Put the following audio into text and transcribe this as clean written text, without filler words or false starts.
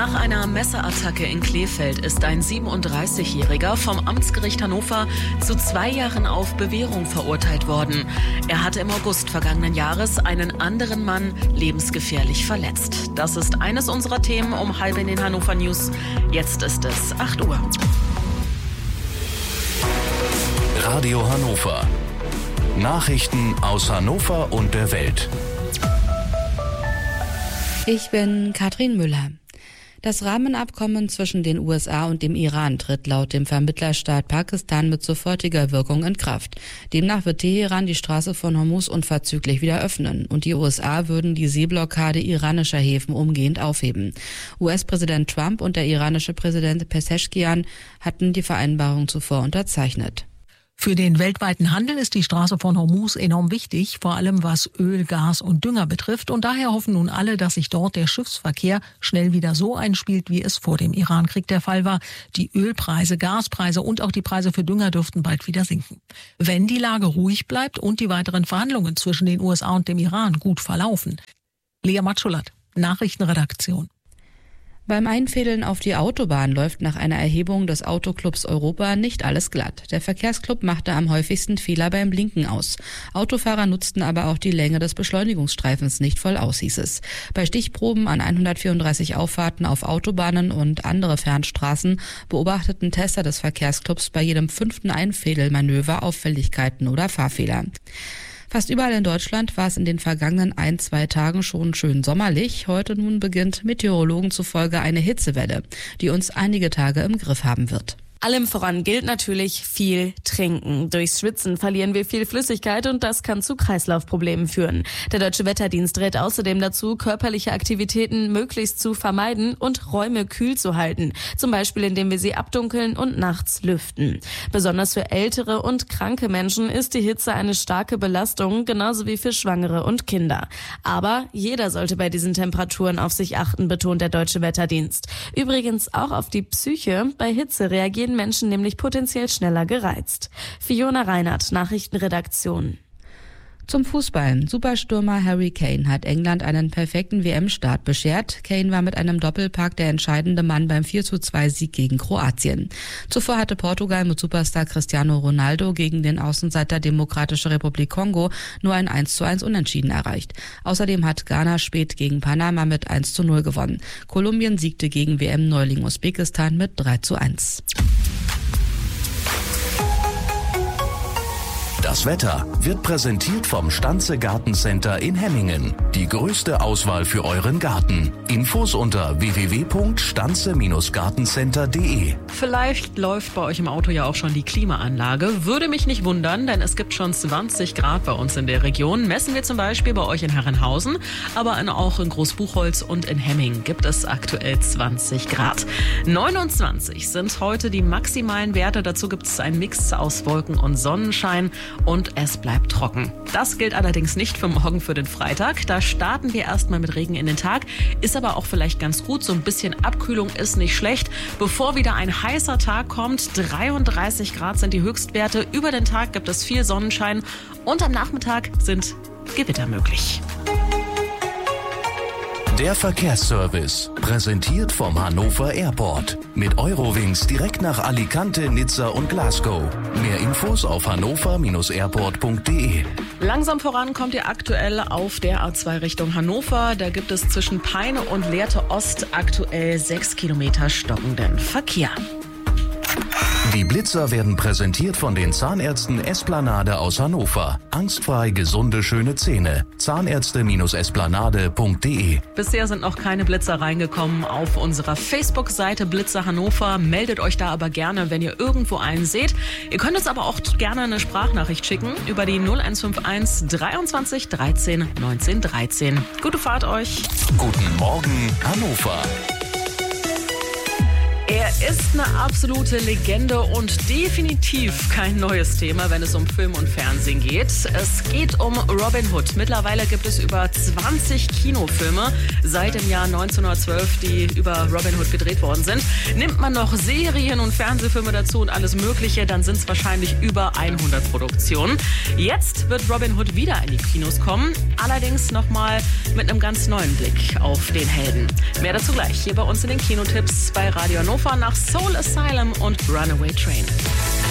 Nach einer Messerattacke in Krefeld ist ein 37-Jähriger vom Amtsgericht Hannover zu 2 Jahren auf Bewährung verurteilt worden. Er hatte im August vergangenen Jahres einen anderen Mann lebensgefährlich verletzt. Das ist eines unserer Themen um halb in den Hannover News. Jetzt ist es 8 Uhr. Radio Hannover. Nachrichten aus Hannover und der Welt. Ich bin Katrin Müller. Das Rahmenabkommen zwischen den USA und dem Iran tritt laut dem Vermittlerstaat Pakistan mit sofortiger Wirkung in Kraft. Demnach wird Teheran die Straße von Hormuz unverzüglich wieder öffnen und die USA würden die Seeblockade iranischer Häfen umgehend aufheben. US-Präsident Trump und der iranische Präsident Pezeshkian hatten die Vereinbarung zuvor unterzeichnet. Für den weltweiten Handel ist die Straße von Hormuz enorm wichtig, vor allem was Öl, Gas und Dünger betrifft. Und daher hoffen nun alle, dass sich dort der Schiffsverkehr schnell wieder so einspielt, wie es vor dem Irankrieg der Fall war. Die Ölpreise, Gaspreise und auch die Preise für Dünger dürften bald wieder sinken. Wenn die Lage ruhig bleibt und die weiteren Verhandlungen zwischen den USA und dem Iran gut verlaufen. Lea Matschulat, Nachrichtenredaktion. Beim Einfädeln auf die Autobahn läuft nach einer Erhebung des Autoclubs Europa nicht alles glatt. Der Verkehrsclub machte am häufigsten Fehler beim Blinken aus. Autofahrer nutzten aber auch die Länge des Beschleunigungsstreifens nicht voll aus, hieß es. Bei Stichproben an 134 Auffahrten auf Autobahnen und andere Fernstraßen beobachteten Tester des Verkehrsclubs bei jedem 5. Einfädelmanöver Auffälligkeiten oder Fahrfehler. Fast überall in Deutschland war es in den vergangenen 1-2 Tagen schon schön sommerlich. Heute nun beginnt Meteorologen zufolge eine Hitzewelle, die uns einige Tage im Griff haben wird. Allem voran gilt natürlich viel trinken. Durchs Schwitzen verlieren wir viel Flüssigkeit und das kann zu Kreislaufproblemen führen. Der Deutsche Wetterdienst rät außerdem dazu, körperliche Aktivitäten möglichst zu vermeiden und Räume kühl zu halten. Zum Beispiel, indem wir sie abdunkeln und nachts lüften. Besonders für ältere und kranke Menschen ist die Hitze eine starke Belastung, genauso wie für Schwangere und Kinder. Aber jeder sollte bei diesen Temperaturen auf sich achten, betont der Deutsche Wetterdienst. Übrigens auch auf die Psyche. Bei Hitze reagieren Menschen nämlich potenziell schneller gereizt. Fiona Reinhardt, Nachrichtenredaktion. Zum Fußball. Superstürmer Harry Kane hat England einen perfekten WM-Start beschert. Kane war mit einem Doppelpack der entscheidende Mann beim 4:2-Sieg gegen Kroatien. Zuvor hatte Portugal mit Superstar Cristiano Ronaldo gegen den Außenseiter Demokratische Republik Kongo nur ein 1:1 Unentschieden erreicht. Außerdem hat Ghana spät gegen Panama mit 1:0 gewonnen. Kolumbien siegte gegen WM-Neuling Usbekistan mit 3:1. Das Wetter wird präsentiert vom Stanze Gartencenter in Hemmingen. Die größte Auswahl für euren Garten. Infos unter www.stanze-gartencenter.de. Vielleicht läuft bei euch im Auto ja auch schon die Klimaanlage. Würde mich nicht wundern, denn es gibt schon 20 Grad bei uns in der Region. Messen wir zum Beispiel bei euch in Herrenhausen, aber auch in Großbuchholz und in Hemmingen gibt es aktuell 20 Grad. 29 sind heute die maximalen Werte. Dazu gibt es einen Mix aus Wolken und Sonnenschein. Und es bleibt trocken. Das gilt allerdings nicht für morgen, für den Freitag. Da starten wir erstmal mit Regen in den Tag. Ist aber auch vielleicht ganz gut. So ein bisschen Abkühlung ist nicht schlecht. Bevor wieder ein heißer Tag kommt, 33 Grad sind die Höchstwerte. Über den Tag gibt es viel Sonnenschein. Und am Nachmittag sind Gewitter möglich. Der Verkehrsservice, präsentiert vom Hannover Airport. Mit Eurowings direkt nach Alicante, Nizza und Glasgow. Mehr Infos auf hannover-airport.de. Langsam voran kommt ihr aktuell auf der A2 Richtung Hannover. Da gibt es zwischen Peine und Lehrte Ost aktuell 6 Kilometer stockenden Verkehr. Die Blitzer werden präsentiert von den Zahnärzten Esplanade aus Hannover. Angstfrei gesunde, schöne Zähne. Zahnärzte-esplanade.de. Bisher sind noch keine Blitzer reingekommen auf unserer Facebook-Seite Blitzer Hannover. Meldet euch da aber gerne, wenn ihr irgendwo einen seht. Ihr könnt uns aber auch gerne eine Sprachnachricht schicken über die 0151 23 13 19 13. Gute Fahrt euch. Guten Morgen, Hannover. Er ist eine absolute Legende und definitiv kein neues Thema, wenn es um Film und Fernsehen geht. Es geht um Robin Hood. Mittlerweile gibt es über 20 Kinofilme seit dem Jahr 1912, die über Robin Hood gedreht worden sind. Nimmt man noch Serien und Fernsehfilme dazu und alles Mögliche, dann sind es wahrscheinlich über 100 Produktionen. Jetzt wird Robin Hood wieder in die Kinos kommen, allerdings nochmal mit einem ganz neuen Blick auf den Helden. Mehr dazu gleich hier bei uns in den Kinotipps bei Radio Hannover nach Soul Asylum und Runaway Train.